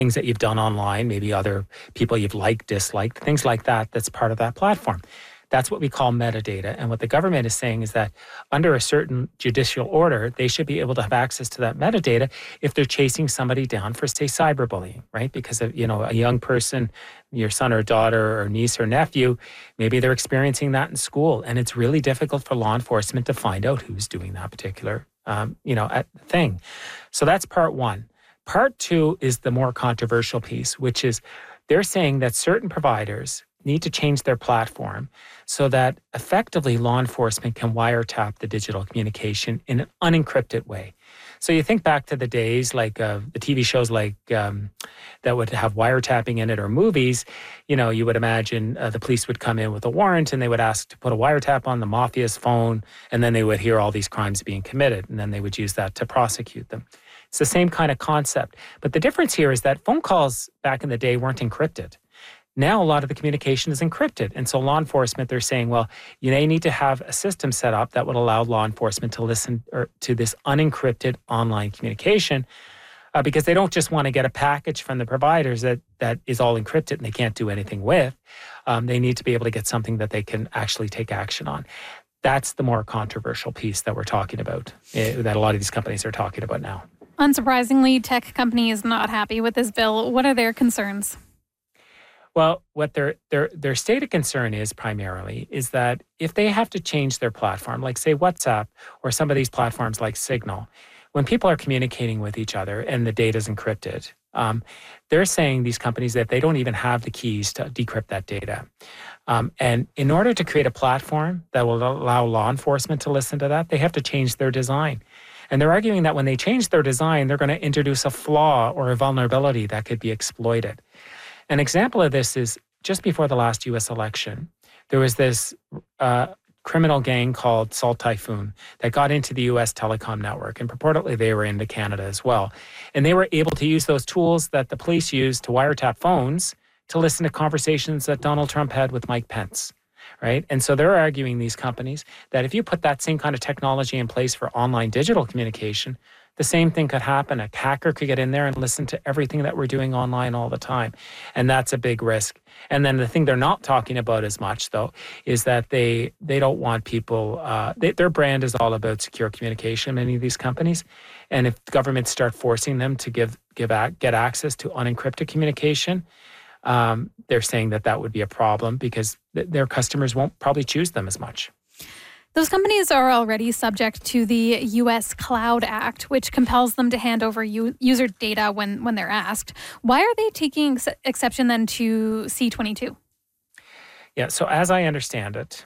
things that you've done online, maybe other people you've liked, disliked, things like that, that's part of that platform. That's what we call metadata. And what the government is saying is that under a certain judicial order, they should be able to have access to that metadata if they're chasing somebody down for, say, cyberbullying, right? Because of, a young person, your son or daughter or niece or nephew, maybe they're experiencing that in school. And it's really difficult for law enforcement to find out who's doing that particular, thing. So that's part one. Part two is the more controversial piece, which is they're saying that certain providers need to change their platform so that effectively law enforcement can wiretap the digital communication in an unencrypted way. So you think back to the days like the TV shows like that would have wiretapping in it, or movies, you would imagine the police would come in with a warrant and they would ask to put a wiretap on the mafia's phone, and then they would hear all these crimes being committed, and then they would use that to prosecute them. It's the same kind of concept. But the difference here is that phone calls back in the day weren't encrypted. Now, a lot of the communication is encrypted. And so law enforcement, they're saying, well, they need to have a system set up that would allow law enforcement to listen to this unencrypted online communication because they don't just want to get a package from the providers that is all encrypted and they can't do anything with. They need to be able to get something that they can actually take action on. That's the more controversial piece that we're talking about, that a lot of these companies are talking about now. Unsurprisingly, tech company is not happy with this bill. What are their concerns? Well, what their stated concern is primarily is that if they have to change their platform, like say WhatsApp or some of these platforms like Signal, when people are communicating with each other and the data is encrypted, they're saying, these companies, that they don't even have the keys to decrypt that data. And in order to create a platform that will allow law enforcement to listen to that, they have to change their design. And they're arguing that when they change their design, they're going to introduce a flaw or a vulnerability that could be exploited. An example of this is just before the last U.S. election, there was this criminal gang called Salt Typhoon that got into the U.S. telecom network, and purportedly they were into Canada as well. And they were able to use those tools that the police used to wiretap phones to listen to conversations that Donald Trump had with Mike Pence, right? And so they're arguing, these companies, that if you put that same kind of technology in place for online digital communication, the same thing could happen. A hacker could get in there and listen to everything that we're doing online all the time. And that's a big risk. And then the thing they're not talking about as much, though, is that they don't want people, their brand is all about secure communication, many of these companies. And if governments start forcing them to get access to unencrypted communication, they're saying that would be a problem because their customers won't probably choose them as much. Those companies are already subject to the U.S. Cloud Act, which compels them to hand over user data when they're asked. Why are they taking exception then to C-22? Yeah, so as I understand it,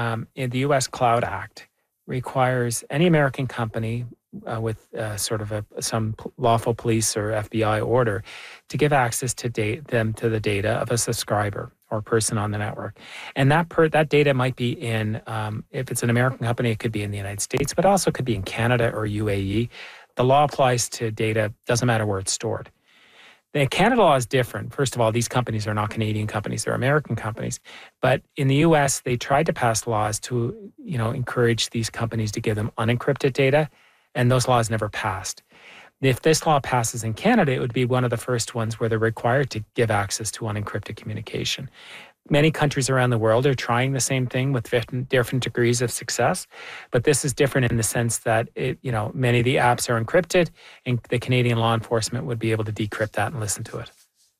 in the U.S. Cloud Act requires any American company with sort of some lawful police or FBI order to give access to them to the data of a subscriber or person on the network. And that data might be in, if it's an American company, it could be in the United States, but also could be in Canada or UAE. The law applies to data, doesn't matter where it's stored. The Canada law is different. First of all, these companies are not Canadian companies, they're American companies. But in the US, they tried to pass laws to, encourage these companies to give them unencrypted data, and those laws never passed. If this law passes in Canada, it would be one of the first ones where they're required to give access to unencrypted communication. Many countries around the world are trying the same thing with different degrees of success, but this is different in the sense that many of the apps are encrypted, and the Canadian law enforcement would be able to decrypt that and listen to it.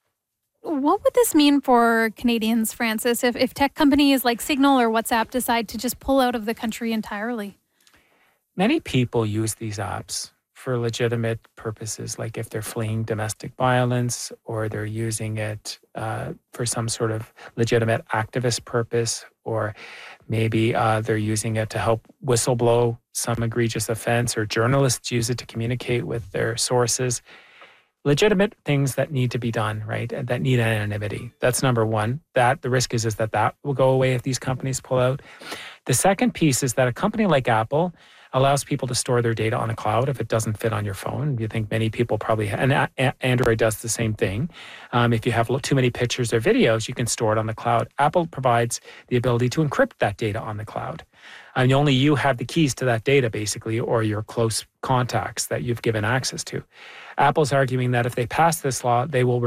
What would this mean for Canadians, Francis, if tech companies like Signal or WhatsApp decide to just pull out of the country entirely? Many people use these apps for legitimate purposes, like if they're fleeing domestic violence or they're using it for some sort of legitimate activist purpose, or maybe they're using it to help whistleblow some egregious offense, or journalists use it to communicate with their sources. Legitimate things that need to be done, right? And that need anonymity. That's number one. That the risk is that will go away if these companies pull out. The second piece is that a company like Apple, allows people to store their data on the cloud if it doesn't fit on your phone. You think many people probably, and Android does the same thing. If you have too many pictures or videos, you can store it on the cloud. Apple provides the ability to encrypt that data on the cloud. And only you have the keys to that data, basically, or your close contacts that you've given access to. Apple's arguing that if they pass this law, they will